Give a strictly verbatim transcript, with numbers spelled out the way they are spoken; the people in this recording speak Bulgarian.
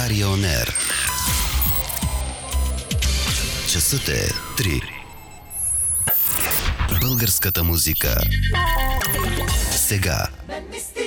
Дария Он Ер. Часът е три. Българската музика сега.